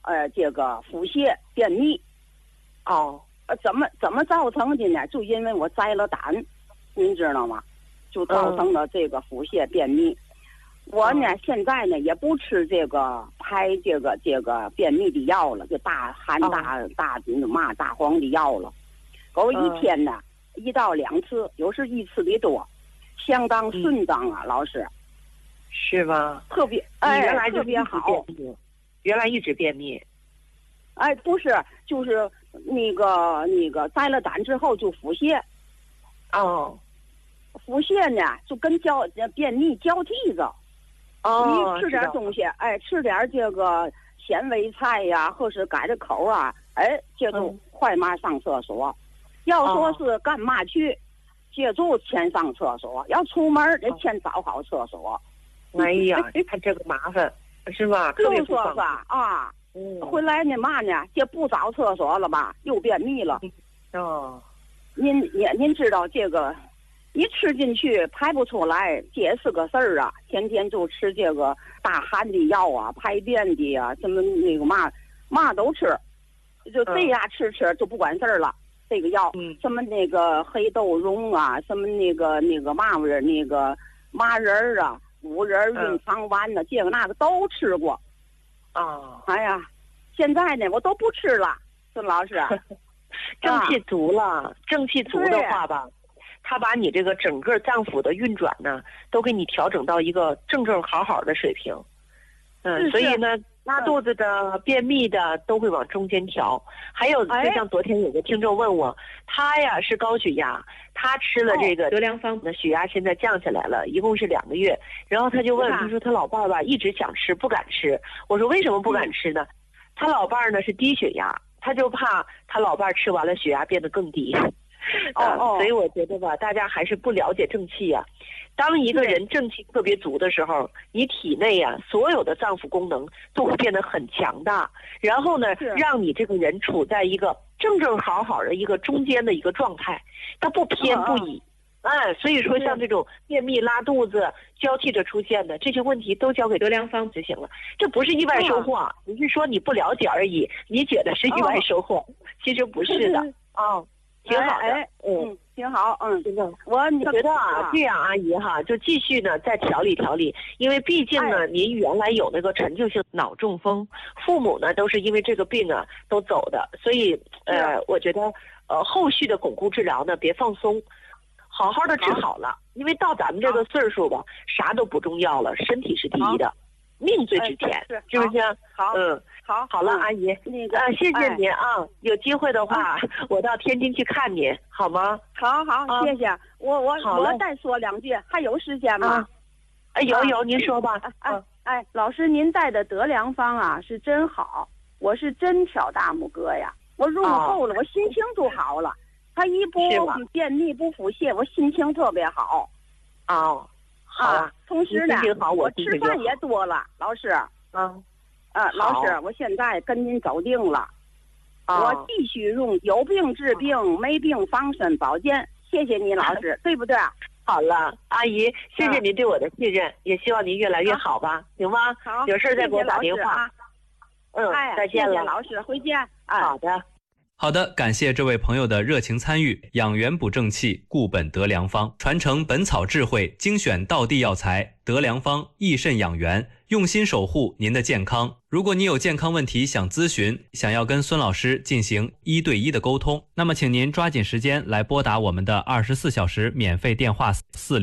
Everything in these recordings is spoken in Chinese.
这个腹泻便秘。 哦， 怎么造成的呢？就因为我摘了胆，您知道吗？就造成了这个腹泻便秘。我呢，现在呢也不吃这个排这个便秘的药了，就大黄的药了。我一天呢1到2次，有时1次的多，相当顺当啊，老师。 是吗？ 特别原来特别好。 原来一直便秘。 不是，就是那个摘了胆之后就腹泻。 哦。 腹泻呢就跟便秘交替着。你吃点东西，吃点这个纤维菜呀，或是改着口啊，这就快马上厕所。要说是干嘛去，这就先上厕所。要出门得先找好厕所。 哎呀，看这个麻烦是吧？ 就说吧啊，回来呢嘛呢，这不找厕所了吧，又便秘了。 哦， 您知道这个。你吃进去排不出来，这也是个事儿啊！天天就吃这个大寒的药啊，排便的呀，什么那个嘛都吃，就这样吃就不管事儿了。这个药，什么那个黑豆蓉啊，什么那个嘛味儿，那个麻仁儿啊，五仁润肠丸呢，这个那个都吃过。哎呀，现在呢我都不吃了，孙老师。 正气足了，正气足的话吧。他把你这个整个脏腑的运转呢，都给你调整到一个正好的水平，所以呢，拉肚子的、便秘的都会往中间调。还有，就像昨天有个听众问我，他呀是高血压，他吃了这个德良方的血压现在降下来了，一共是2个月。然后他就问，他说他老伴儿吧一直想吃，不敢吃。我说为什么不敢吃呢？他老伴儿呢是低血压，他就怕他老伴儿吃完了血压变得更低。所以我觉得吧，大家还是不了解正气啊。当一个人正气特别足的时候，你体内啊所有的脏腑功能都会变得很强大，然后呢，让你这个人处在一个正好的一个中间的一个状态，它不偏不倚。所以说像这种便秘、拉肚子交替着出现的这些问题，都交给德良方执行了。这不是意外收获，只是说你不了解而已，你觉得是意外收获，其实不是的。挺好的， 挺好， 真的。我觉得啊，这样阿姨哈，就继续呢再调理，因为毕竟呢，您原来有那个陈旧性脑中风，父母呢都是因为这个病啊都走的，所以我觉得后续的巩固治疗呢别放松，好好的治好了，因为到咱们这个岁数吧，啥都不重要了，身体是第一的，命最值钱，是不是？好了，阿姨，谢谢您啊！有机会的话，我到天津去看您，好吗？ 好，谢谢。我再说2句，还有时间吗？ 有，您说吧。 老师，您带的德良方啊是真好，我是真挑大拇哥呀！我入后了，我心情就好了。他一不便秘不腹泻，我心情特别好。 好啊。 同时呢，我吃饭也多了，老师。老师，我现在跟您走定了，我继续用有病治病，没病防身保健。谢谢你，老师，对不对？ 好了，阿姨，谢谢您对我的信任，也希望您越来越好吧，行吗？ 好， 有事再给我打电话。再见了， 谢谢老师，回见。 好的，感谢这位朋友的热情参与。养元补正气，固本德良方，传承本草智慧，精选道地药材，德良方益肾养元，用心守护您的健康。如果你有健康问题想咨询，想要跟孙老师进行1对1的沟通，那么请您抓紧时间来拨打我们的24小时免费电话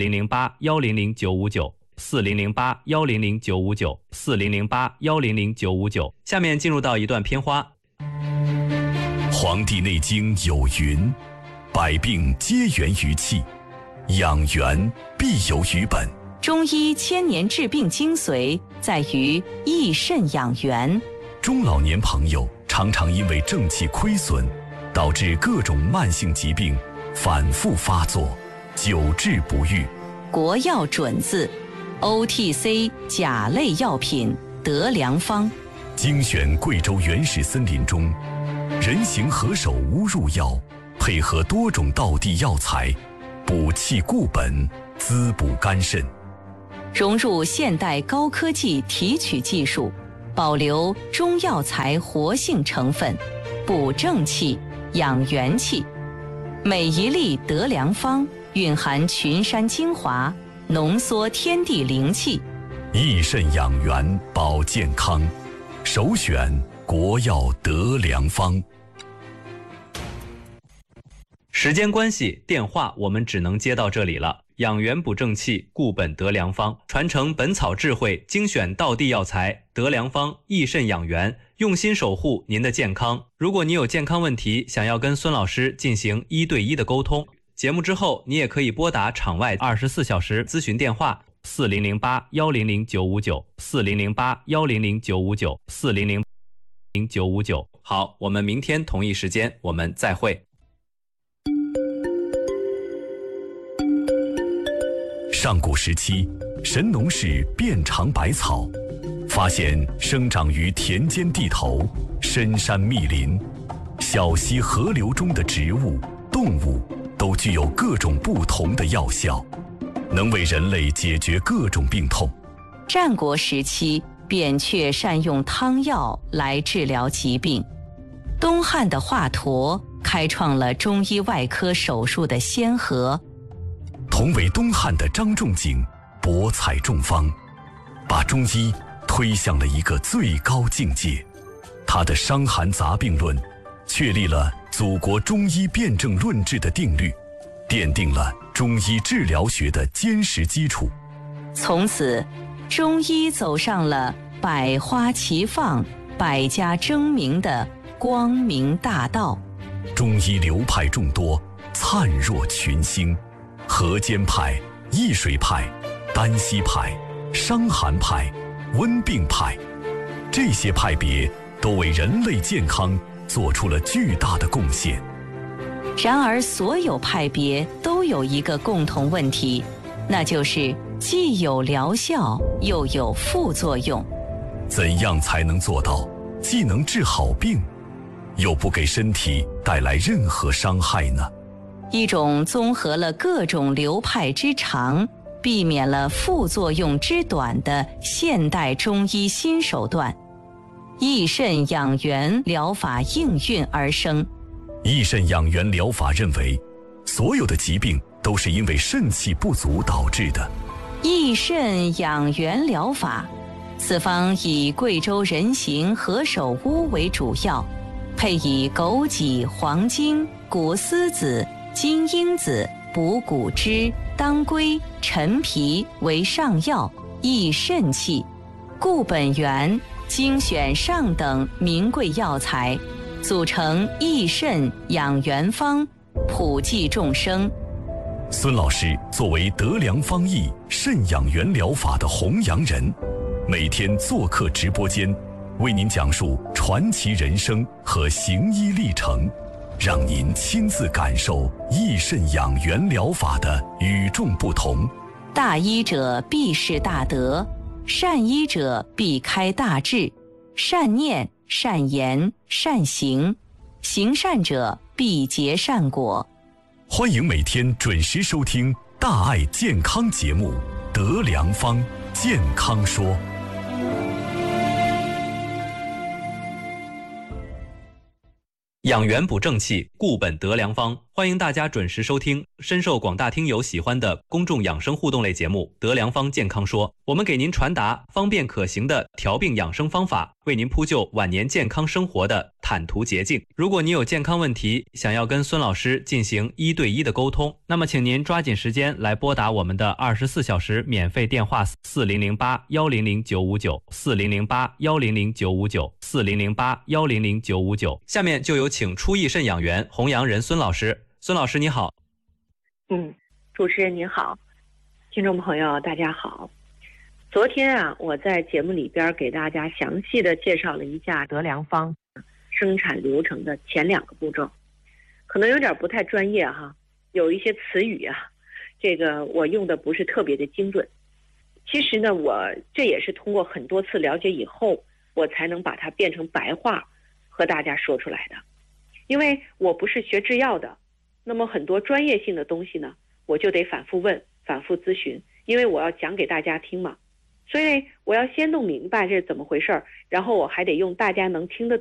4008-100-959。4008-100-959 4008-100-959。下面进入到一段片花。 黄帝内经有云，百病皆源于气，养元必有于本。 中医千年治病精髓在于益肾养元。 中老年朋友常常因为正气亏损，导致各种慢性疾病反复发作，久治不愈。 国药准字 OTC 甲类药品德良方， 精选贵州原始森林中人形何首乌入药，配合多种道地药材，补气固本，滋补肝肾。 融入现代高科技提取技术， 保留中药材活性成分，补正气、养元气。每一粒德良方蕴含群山精华，浓缩天地灵气， 益肾养元保健康，首选国药德良方。 时间关系，电话我们只能接到这里了。养元补正气，固本德良方，传承本草智慧，精选道地药材，德良方益肾养元，用心守护您的健康。如果你有健康问题，想要跟孙老师进行1对1的沟通，节目之后你也可以拨打场外24小时咨询电话4008-100-959，4008-100-959，4008-100-959。好，我们明天同一时间我们再会。 上古时期，神农氏遍尝百草，发现生长于田间地头、深山密林、小溪河流中的植物、动物都具有各种不同的药效，能为人类解决各种病痛。 战国时期，扁鹊善用汤药来治疗疾病。东汉的华佗开创了中医外科手术的先河。 同为东汉的张仲景博采众方，把中医推向了一个最高境界。他的《伤寒杂病论》确立了祖国中医辨证论治的定律，奠定了中医治疗学的坚实基础。 从此，中医走上了百花齐放、百家争鸣的光明大道。 中医流派众多，灿若群星。河间派、易水派、丹溪派、伤寒派、温病派，这些派别都为人类健康做出了巨大的贡献。 然而，所有派别都有一个共同问题，那就是既有疗效，又有副作用。 怎样才能做到既能治好病，又不给身体带来任何伤害呢？ 一种综合了各种流派之长，避免了副作用之短的现代中医新手段——益肾养元疗法应运而生。 益肾养元疗法认为，所有的疾病都是因为肾气不足导致的。 益肾养元疗法，此方以贵州人形何首乌为主要，配以枸杞、黄精、谷丝子、金樱子、补骨脂、当归、陈皮为上药，益肾气。固本源，精选上等名贵药材，组成益肾养元方，普济众生。 孙老师作为德良方益肾养元疗法的弘扬人，每天做客直播间，为您讲述传奇人生和行医历程，让您亲自感受益肾养元疗法的与众不同。 大医者必是大德，善医者必开大智，善念、善言、善行，行善者必结善果。 欢迎每天准时收听大爱健康节目《德良方健康说》。 养元补正气，固本德良方。欢迎大家准时收听深受广大听友喜欢的公众养生互动类节目《德良方健康说》。我们给您传达方便可行的调病养生方法，为您铺就晚年健康生活的坦途捷径。如果你有健康问题，想要跟孙老师进行1对1的沟通，那么请您抓紧时间来拨打我们的24小时免费电话4008-100-959，4008-100-959，4008-100-959。下面就有请出益肾养元弘扬人孙老师。孙老师你好。 主持人您好，听众朋友大家好。昨天啊，我在节目里边给大家详细的介绍了一下德良方生产流程的前2个步骤，可能有点不太专业哈，有一些词语啊，这个我用的不是特别的精准。其实呢，我这也是通过很多次了解以后，我才能把它变成白话和大家说出来的。因为我不是学制药的，那么很多专业性的东西呢，我就得反复问、反复咨询，因为我要讲给大家听嘛。 所以我要先弄明白这是怎么回事儿，然后我还得用大家能听得